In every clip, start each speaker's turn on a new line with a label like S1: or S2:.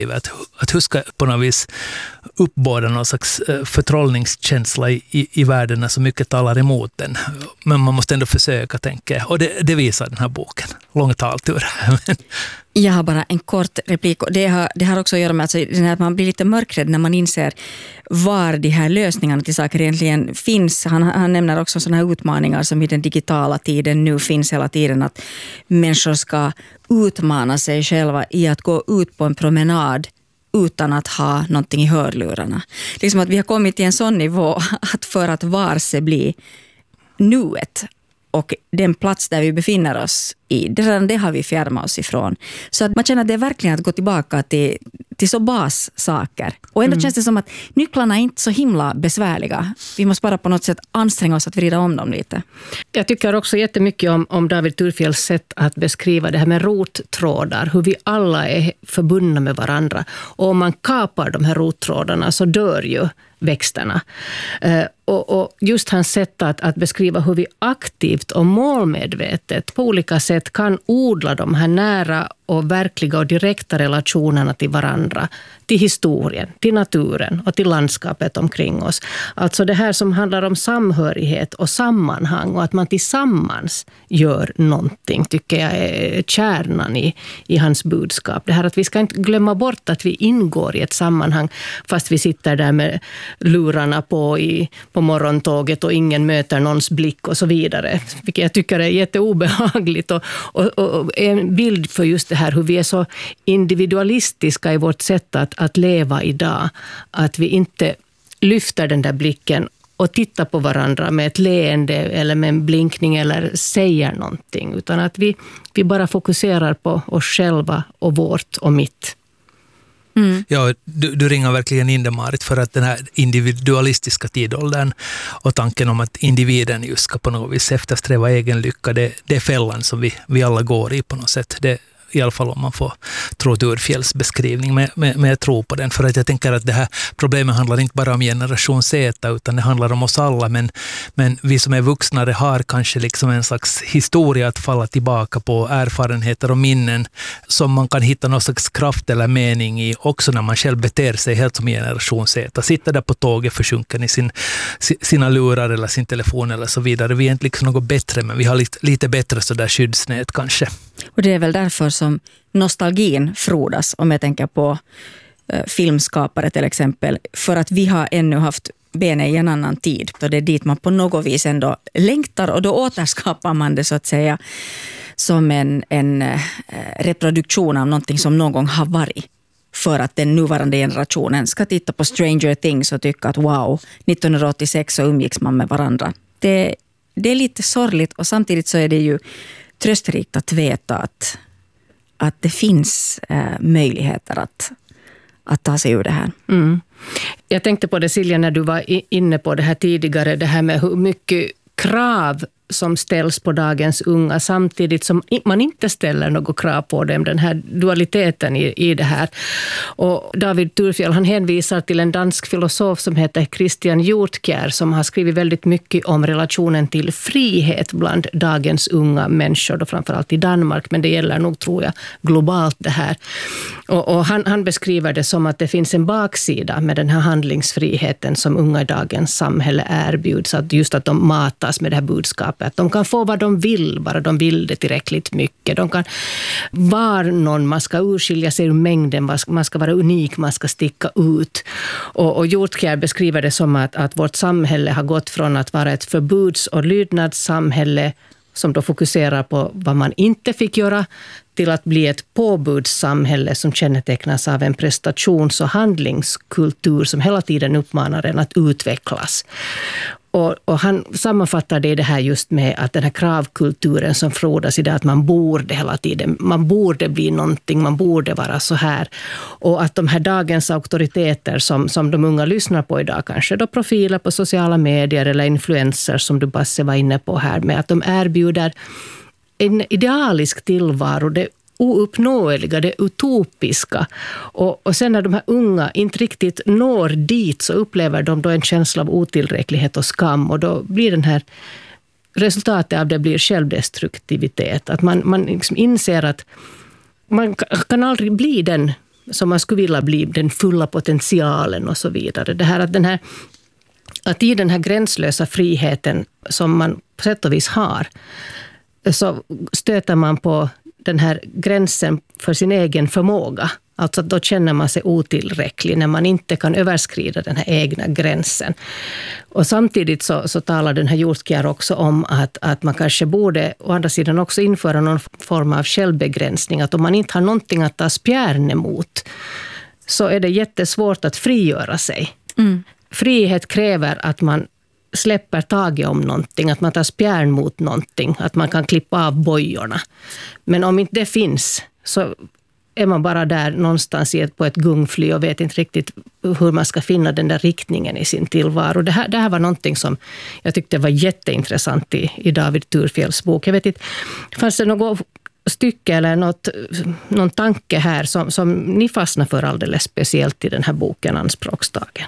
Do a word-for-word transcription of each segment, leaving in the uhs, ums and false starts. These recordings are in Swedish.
S1: Att, att huska på något vis uppbåda någon slags förtrollningskänsla i, i, i världen när så mycket talar emot den. Men man måste ändå försöka, tänka jag. Och det, det visar den här boken. Lång taltur.
S2: Jag har bara en kort replik. Det har, det har också att göra med alltså, att man blir lite mörkrädd när man inser var de här lösningarna till saker egentligen finns. Han, han nämner också sådana här utmaningar som i den digitala tiden nu finns hela tiden. Att människor ska utmana sig själva i att gå ut på en promenad utan att ha någonting i hörlurarna. Liksom att vi har kommit till en sån nivå att för att varse bli nuet och den plats där vi befinner oss i, det, det har vi fjärmat oss ifrån. Så att man känner att det är verkligen att gå tillbaka till, till så bassaker. Och ändå mm. känns det som att nycklarna är inte så himla besvärliga. Vi måste bara på något sätt anstränga oss att vrida om dem lite.
S3: Jag tycker också jättemycket om, om David Thurfjells sätt att beskriva det här med rottrådar. Hur vi alla är förbundna med varandra. Och om man kapar de här rottrådarna så dör ju växterna. Uh, och, och just hans sätt att, att beskriva hur vi aktivt och målmedvetet på olika sätt kan odla de här nära och verkliga och direkta relationerna till varandra, till historien, till naturen och till landskapet omkring oss. Alltså det här som handlar om samhörighet och sammanhang och att man tillsammans gör någonting, tycker jag är kärnan i, i hans budskap. Det här att vi ska inte glömma bort att vi ingår i ett sammanhang fast vi sitter där med lurarna på, i, på morgontåget och ingen möter någons blick och så vidare. Vilket jag tycker är jätteobehagligt och, och, och en bild för just det här hur vi är så individualistiska i vårt sätt att, att leva idag. Att vi inte lyfter den där blicken och tittar på varandra med ett leende eller med en blinkning eller säger någonting. Utan att vi, vi bara fokuserar på oss själva och vårt och mitt.
S1: Mm. Ja, du, du ringer verkligen in det, Marit, för att den här individualistiska tidåldern och tanken om att individen just ska på något vis eftersträva egen lycka, det, det är fällan som vi, vi alla går i på något sätt. Det, i alla fall om man får tro Thurfjells beskrivning, men, men, men jag tror på den, för att jag tänker att det här problemet handlar inte bara om generation Z, utan det handlar om oss alla, men, men vi som är vuxnare har kanske liksom en slags historia att falla tillbaka på, erfarenheter och minnen som man kan hitta någon slags kraft eller mening i också när man själv beter sig helt som generation Z. Sitter där på tåget försjunken i sin, sina lurar eller sin telefon eller så vidare. Vi är inte liksom något bättre, men vi har lite, lite bättre sådär skyddsnät kanske.
S2: Och det är väl därför som nostalgin frodas, om jag tänker på eh, filmskapare till exempel. För att vi har ännu haft benen i en annan tid. Och det är dit man på något vis ändå längtar. Och då återskapar man det så att säga som en, en eh, reproduktion av någonting som någon gång har varit. För att den nuvarande generationen ska titta på Stranger Things och tycka att wow, nittonhundraåttiosex så umgicks man med varandra. Det, det är lite sorgligt och samtidigt så är det ju tröstrikt att veta att, att det finns äh, möjligheter att, att ta sig ur det här.
S3: Mm. Jag tänkte på det, Silja, när du var inne på det här tidigare, det här med hur mycket krav som ställs på dagens unga samtidigt som man inte ställer något krav på dem, den här dualiteten i, i det här. Och David Thurfjell, han hänvisar till en dansk filosof som heter Christian Hjortkjær som har skrivit väldigt mycket om relationen till frihet bland dagens unga människor, då framförallt i Danmark, men det gäller nog, tror jag, globalt det här. Och, och han, han beskriver det som att det finns en baksida med den här handlingsfriheten som unga i dagens samhälle erbjuds, att just att de matas med det här budskapet. Att de kan få vad de vill, bara de vill det tillräckligt mycket. De kan vara någon, man ska urskilja sig ur mängden, man ska vara unik, man ska sticka ut. Och, och Hjortkjær beskriver det som att, att vårt samhälle har gått från att vara ett förbuds- och lydnadssamhälle som då fokuserar på vad man inte fick göra, till att bli ett påbudssamhälle som kännetecknas av en prestations- och handlingskultur som hela tiden uppmanar en att utvecklas. Och, och han sammanfattar det, det här just med att den här kravkulturen som frodas i det, att man borde hela tiden, man borde bli någonting, man borde vara så här. Och att de här dagens auktoriteter som, som de unga lyssnar på idag, kanske då profiler på sociala medier eller influencers som du Basse var inne på här, med att de erbjuder en idealisk tillvaro, det ouppnåeliga, det utopiska. Och, och sen när de här unga inte riktigt når dit så upplever de då en känsla av otillräcklighet och skam, och då blir den här resultatet av det blir självdestruktivitet. Att man, man liksom inser att man kan aldrig bli den som man skulle vilja bli, den fulla potentialen och så vidare. Det här att, den här, att i den här gränslösa friheten som man på sätt och vis har, så stöter man på den här gränsen för sin egen förmåga. Alltså då känner man sig otillräcklig när man inte kan överskrida den här egna gränsen. Och samtidigt så, så talar den här Hjortkjær också om att, att man kanske borde å andra sidan också införa någon form av självbegränsning. Att om man inte har någonting att ta spjärn emot så är det jättesvårt att frigöra sig. Mm. Frihet kräver att man släpper taget om någonting, att man tar spjärn mot någonting, att man kan klippa av bojorna. Men om inte det finns så är man bara där någonstans på ett gungfly och vet inte riktigt hur man ska finna den där riktningen i sin tillvaro. Det här, det här var någonting som jag tyckte var jätteintressant i, i David Thurfjells bok. Jag vet inte, fanns det något stycke eller något, någon tanke här som, som ni fastnar för alldeles speciellt i den här boken Anspråksdagen?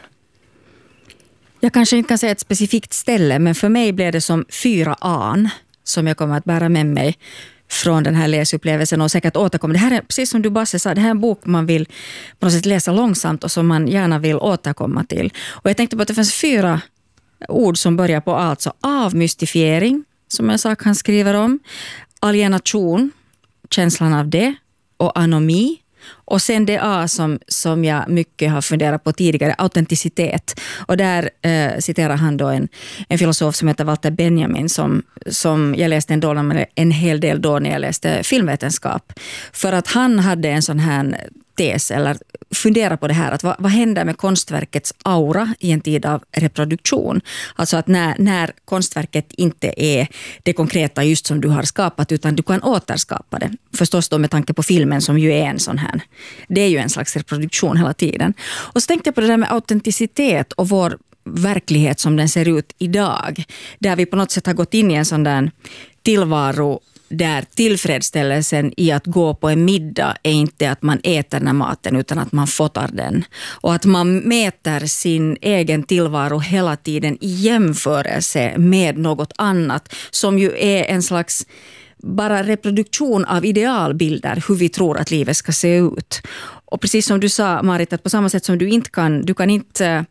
S2: Jag kanske inte kan säga ett specifikt ställe, men för mig blev det som fyra an som jag kommer att bära med mig från den här läsupplevelsen och säkert återkomma. Det här är, precis som du Basse sa, det här är en bok man vill på något sätt läsa långsamt och som man gärna vill återkomma till. Och jag tänkte på att det finns fyra ord som börjar på A, alltså avmystifiering, som en sak han skriver om, alienation, känslan av det, och anomi. Och sen det A som, som jag mycket har funderat på tidigare, autenticitet. Och där eh, citerar han då en, en filosof som heter Walter Benjamin som, som jag läste en, då, en hel del då när jag läste filmvetenskap. För att han hade en sån här tes eller fundera på det här, att vad, vad händer med konstverkets aura i en tid av reproduktion? Alltså att när, när konstverket inte är det konkreta just som du har skapat, utan du kan återskapa det. Förstås då med tanke på filmen som ju är en sån här, det är ju en slags reproduktion hela tiden. Och så tänkte jag på det där med autenticitet och vår verklighet som den ser ut idag, där vi på något sätt har gått in i en sån där tillvaro där tillfredsställelsen i att gå på en middag är inte att man äter den här maten utan att man fotar den. Och att man mäter sin egen tillvaro hela tiden i jämförelse med något annat som ju är en slags bara reproduktion av idealbilder hur vi tror att livet ska se ut. Och precis som du sa, Marit, att på samma sätt som du inte kan, du kan inte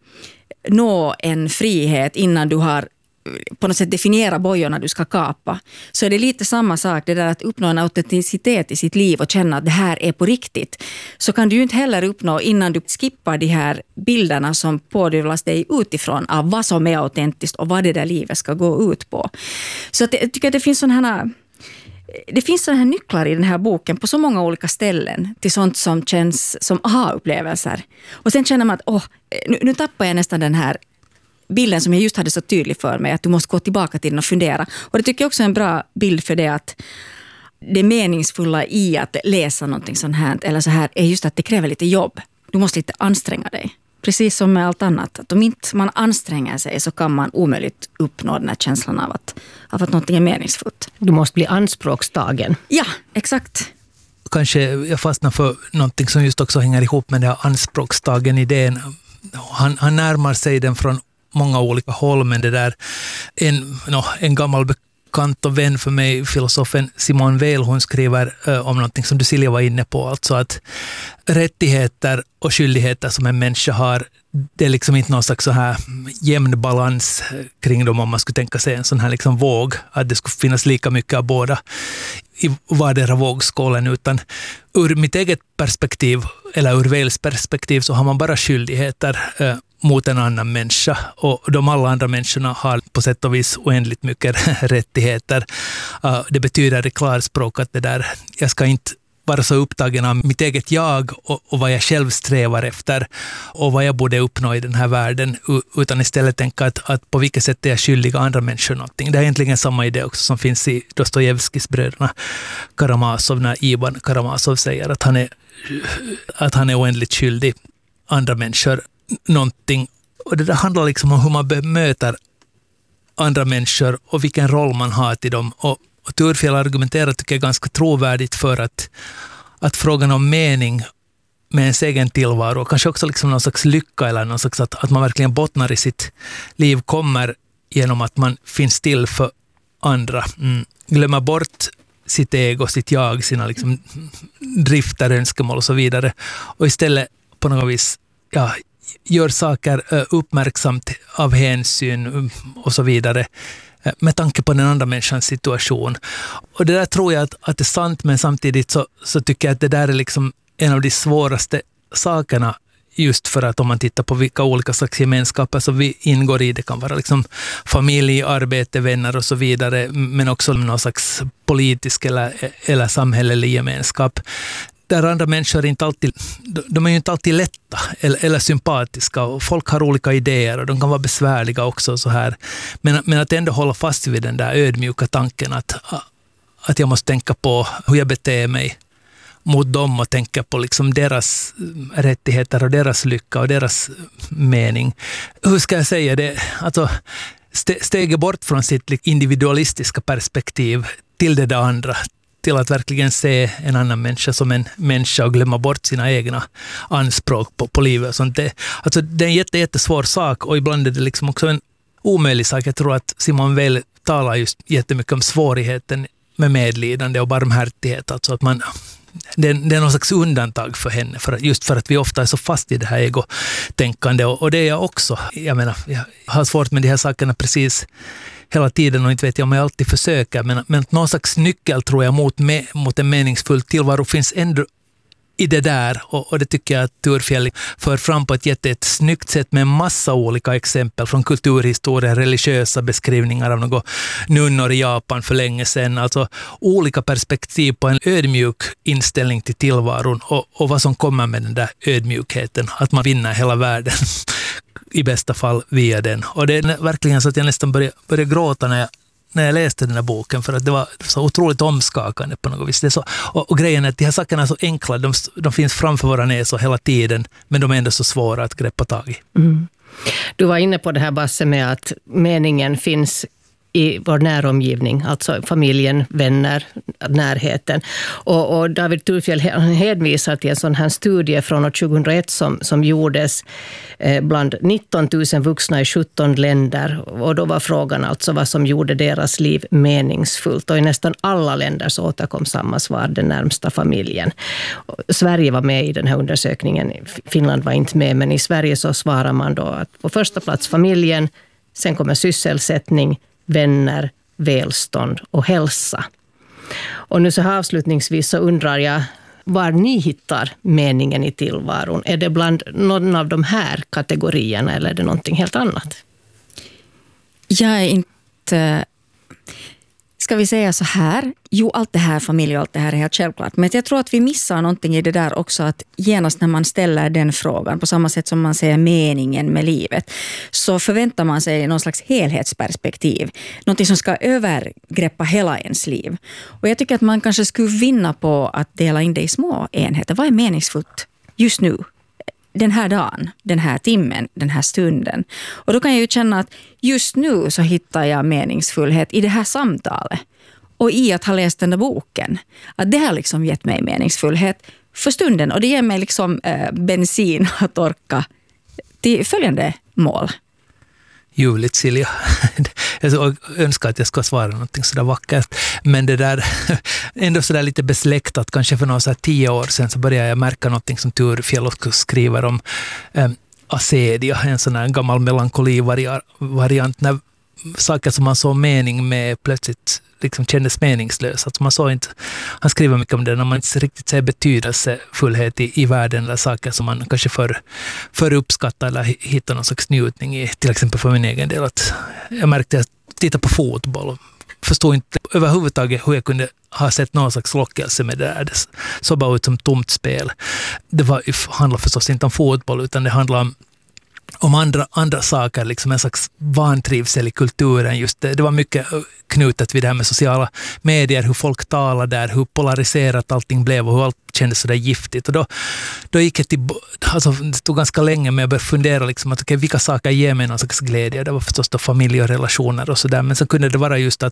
S2: nå en frihet innan du har på något sätt definiera bojorna du ska kapa, så är det lite samma sak, det där att uppnå en autenticitet i sitt liv och känna att det här är på riktigt, så kan du ju inte heller uppnå innan du skippar de här bilderna som pådyvlas dig utifrån av vad som är autentiskt och vad det där livet ska gå ut på. Så att jag tycker att det finns sådana här Det finns sådana här nycklar i den här boken på så många olika ställen till sånt som känns som aha-upplevelser. Och sen känner man att åh, nu, nu tappar jag nästan den här bilden som jag just hade så tydlig för mig, att du måste gå tillbaka till den och fundera. Och det tycker jag också är en bra bild för det, att det meningsfulla i att läsa någonting sånt här, eller så här, är just att det kräver lite jobb. Du måste lite anstränga dig. Precis som med allt annat. Att om inte man anstränger sig så kan man omöjligt uppnå den här känslan av att, av att någonting är meningsfullt.
S3: Du måste bli anspråkstagen.
S2: Ja, exakt.
S1: Kanske jag fastnar för någonting som just också hänger ihop med den här anspråkstagen-idén. Han, han närmar sig den från många olika håll, men det där en, no, en gammal bekant och vän för mig, filosofen Simone Weil, hon skriver uh, om någonting som du Silja var inne på, alltså att rättigheter och skyldigheter som en människa har, det är liksom inte någon slags så här jämn balans kring dem, om man skulle tänka sig en sån här liksom våg, att det skulle finnas lika mycket av båda i vardera vågskålen, utan ur mitt eget perspektiv eller ur Weils perspektiv så har man bara skyldigheter uh, mot en annan människa, och de alla andra människorna har på sätt och vis oändligt mycket rättigheter. Uh, det betyder i klarspråk att det där, jag ska inte vara så upptagen av mitt eget jag och, och vad jag själv strävar efter och vad jag borde uppnå i den här världen, utan istället tänka att, att på vilket sätt är jag skyldig andra människor någonting. Det är egentligen samma idé också som finns i Dostojevskis bröderna Karamazov, när Ivan Karamazov säger att han är, att han är oändligt skyldig andra människor någonting. Och det där handlar liksom om hur man bemöter andra människor och vilken roll man har till dem. Och, och Thurfjell argumenterar, tycker jag, ganska trovärdigt för att, att frågan om mening med ens egen tillvaro och kanske också liksom någon slags lycka eller någon slags att, att man verkligen bottnar i sitt liv kommer genom att man finns till för andra. Mm. Glömmer bort sitt ego, sitt jag, sina liksom drifter, önskemål och så vidare. Och istället på något vis ja, gör saker uppmärksamt av hänsyn och så vidare med tanke på den andra människans situation. Och det där tror jag att, att det är sant, men samtidigt så, så tycker jag att det där är liksom en av de svåraste sakerna, just för att om man tittar på vilka olika slags gemenskaper som vi ingår i, det kan vara liksom familj, arbete, vänner och så vidare, men också någon slags politisk eller, eller samhällelig gemenskap. Där andra människor är inte alltid, de är ju inte alltid lätta eller, eller sympatiska, och folk har olika idéer och de kan vara besvärliga också så här. Men, men att ändå hålla fast vid den där ödmjuka tanken att, att jag måste tänka på hur jag beter mig mot dem och tänka på liksom deras rättigheter och deras lycka och deras mening. Hur ska jag säga det? Alltså, steget bort från sitt individualistiska perspektiv till det där andra, till att verkligen se en annan människa som en människa och glömma bort sina egna anspråk på, på livet och sånt. Det, alltså, det är en jätte, jättesvår sak, och ibland är det liksom också en omöjlig sak. Jag tror att Simone Weil talar just jättemycket om svårigheten med medlidande och barmhärtighet. Alltså att man, det, är, det är någon slags undantag för henne, för att, just för att vi ofta är så fast i det här egotänkande, och, och det är jag också. Jag menar, jag har svårt med de här sakerna precis hela tiden, och inte vet jag om jag alltid försöker, men, men någon slags nyckel tror jag mot, me, mot en meningsfull tillvaro finns ändå i det där, och, och det tycker jag att Thurfjell för fram på ett jättesnyggt sätt med en massa olika exempel från kulturhistoria, religiösa beskrivningar av några nunnor i Japan för länge sedan, alltså olika perspektiv på en ödmjuk inställning till tillvaron, och, och vad som kommer med den där ödmjukheten, att man vinner hela världen i bästa fall via den. Och det är verkligen så att jag nästan började, började gråta när jag, när jag läste den här boken, för att det var så otroligt omskakande på något vis. Det är så, och, och grejen är att de här sakerna är så enkla, de, de finns framför våra näsor hela tiden, men de är ändå så svåra att greppa tag i.
S3: Mm. Du var inne på det här, Basse, med att meningen finns i vår näromgivning, alltså familjen, vänner, närheten. Och, och David Thurfjell hänvisar till en sån här studie från år tjugohundraett som, som gjordes eh, bland nitton tusen vuxna i sjutton länder. Och då var frågan alltså vad som gjorde deras liv meningsfullt. Och i nästan alla länder så återkom samma svar, den närmsta familjen. Och Sverige var med i den här undersökningen, Finland var inte med, men i Sverige så svarar man då att på första plats familjen, sen kommer sysselsättning, vänner, välstånd och hälsa. Och nu så här avslutningsvis så undrar jag var ni hittar meningen i tillvaron. Är det bland någon av de här kategorierna eller är det någonting helt annat?
S2: Jag är inte... Ska vi säga så här? Jo, allt det här, familj och allt det här är helt självklart. Men jag tror att vi missar någonting i det där också, att genast när man ställer den frågan, på samma sätt som man säger meningen med livet, så förväntar man sig någon slags helhetsperspektiv. Någonting som ska övergreppa hela ens liv. Och jag tycker att man kanske skulle vinna på att dela in det i små enheter. Vad är meningsfullt just nu? Den här dagen, den här timmen, den här stunden. Och då kan jag ju känna att just nu så hittar jag meningsfullhet i det här samtalet. Och i att ha läst den där boken. Att det har liksom gett mig meningsfullhet för stunden. Och det ger mig liksom eh, bensin att orka till följande mål.
S1: Ljuvligt, Silja. Jag önskar att jag ska svara någonting sådär vackert. Men det där, ändå sådär lite besläktat. Kanske för några så här tio år sedan så började jag märka någonting som Thurfjell också skriver om. Eh, acedia, en sån här gammal melankoli-variant. När saker som man såg mening med plötsligt liksom kändes meningslösa. Alltså man såg inte, han skriver mycket om det när man inte riktigt ser betydelsefullhet i, i världen, eller saker som man kanske för, för uppskattar eller hittar någon slags njutning i. Till exempel för min egen del. Att jag märkte att jag tittade på fotboll och förstod inte överhuvudtaget hur jag kunde ha sett någon slags lockelse med det där. Det såg bara ut som tomt spel. Det var, handlar förstås inte om fotboll, utan det handlar om om andra, andra saker, liksom en slags vantrivsel i kulturen. Just det, det var mycket knutet vid det här med sociala medier, hur folk talar där, hur polariserat allting blev och hur allt kändes så där giftigt. Och då, då gick jag till, alltså det tog ganska länge med att börja fundera liksom att okay, vilka saker ger mig någon slags glädje. Det var förstås då familj och relationer och sådär, men så kunde det vara just att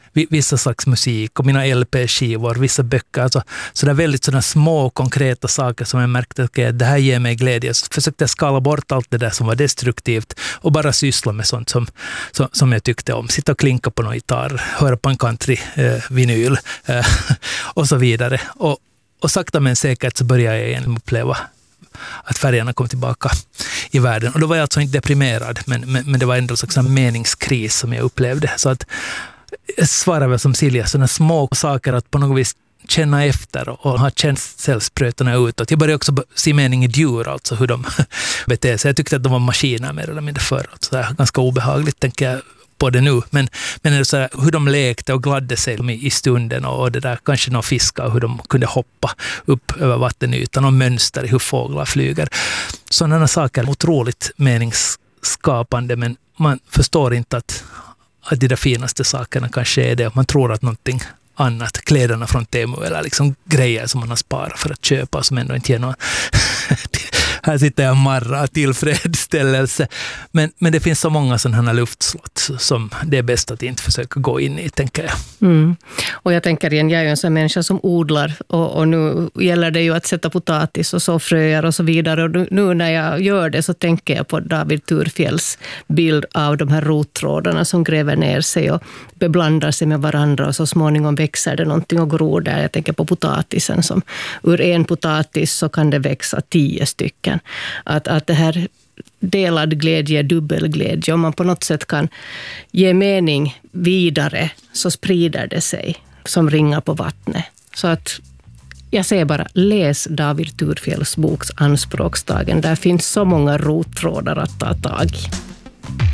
S1: vissa slags musik och mina L P-skivor, vissa böcker. Alltså, så det är väldigt sådana små konkreta saker som jag märkte att okay, det här ger mig glädje. Så försökte jag skala bort allt det där som var destruktivt och bara syssla med sånt som, som, som jag tyckte om. Sitta och klinka på någon gitarr, höra på en country-vinyl eh, och så vidare. Och, och sakta men säkert så började jag igen uppleva att färgerna kom tillbaka i världen. Och då var jag alltså inte deprimerad, men, men, men det var ändå en meningskris som jag upplevde. Så att jag svarar väl som Silja, sådana små saker att på något vis känna efter och, och ha känselsprötarna utåt. Jag började också se mening i djur, alltså hur de beter sig. Jag tyckte att de var maskiner mer eller mindre förr. Så det är ganska obehagligt, tänker jag på det nu. Men, men det är så här, hur de lekte och gladde sig i stunden och, och det där, kanske någon fiskar och hur de kunde hoppa upp över vattenytan och mönster i hur fåglar flyger. Sådana saker är otroligt meningsskapande, men man förstår inte att, att de där finaste sakerna kanske är det. Man tror att någonting annat, kläderna från Temu eller liksom grejer som man har sparat för att köpa som ändå inte ger någon här sitter jag marra tillfredsställelse. Men, men det finns så många sådana luftslott som det är bäst att inte försöka gå in i, tänker jag.
S3: Mm. Och jag tänker igen, jag är ju en sån människa som odlar och, och nu gäller det ju att sätta potatis och så fröer och så vidare. Och nu, nu när jag gör det så tänker jag på David Thurfjells bild av de här rottrådarna som gräver ner sig och beblandar sig med varandra och så småningom växer det någonting och gror där. Jag tänker på potatisen som ur en potatis så kan det växa tio stycken. Att, att det här delad glädje, dubbelglädje, om man på något sätt kan ge mening vidare så sprider det sig som ringar på vattnet. Så att jag säger bara, läs David Thurfjells boks Anspråkstagen. Där finns så många rottrådar att ta tag i.